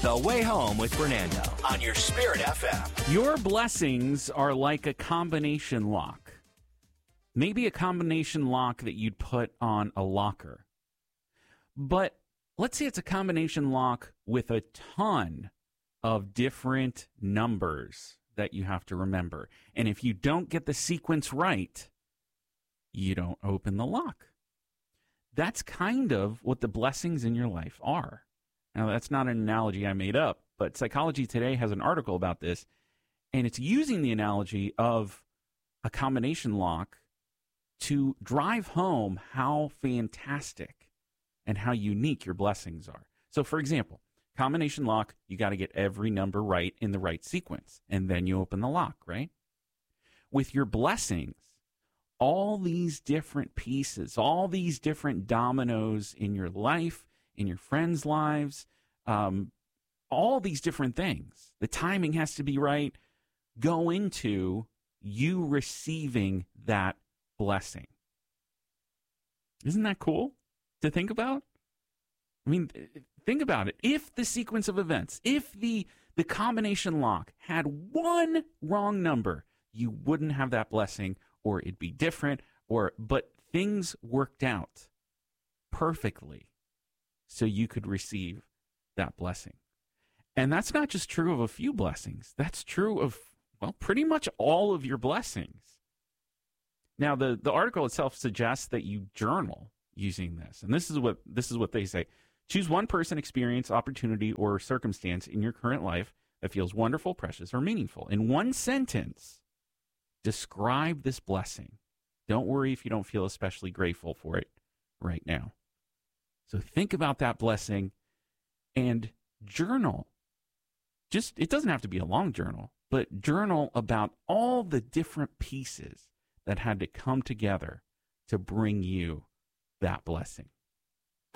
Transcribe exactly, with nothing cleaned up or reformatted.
The Way Home with Fernando on your Spirit F M. Your blessings are like a combination lock. Maybe a combination lock that you'd put on a locker. But let's say it's a combination lock with a ton of different numbers that you have to remember. And if you don't get the sequence right, you don't open the lock. That's kind of what the blessings in your life are. Now, that's not an analogy I made up, but Psychology Today has an article about this, and it's using the analogy of a combination lock to drive home how fantastic and how unique your blessings are. So, for example, combination lock, you got to get every number right in the right sequence, and then you open the lock, right? With your blessings, all these different pieces, all these different dominoes in your life, in your friends' lives, um, all these different things. The timing has to be right. Go into you receiving that blessing. Isn't that cool to think about? I mean, think about it. If the sequence of events, if the the combination lock had one wrong number, you wouldn't have that blessing, or it'd be different, or but things worked out perfectly so you could receive that blessing. And that's not just true of a few blessings. That's true of, well, pretty much all of your blessings. Now, the, the article itself suggests that you journal using this. And this is what this is what they say. Choose one person, experience, opportunity, or circumstance in your current life that feels wonderful, precious, or meaningful. In one sentence, describe this blessing. Don't worry if you don't feel especially grateful for it right now. So think about that blessing and journal. Just, it doesn't have to be a long journal, but journal about all the different pieces that had to come together to bring you that blessing.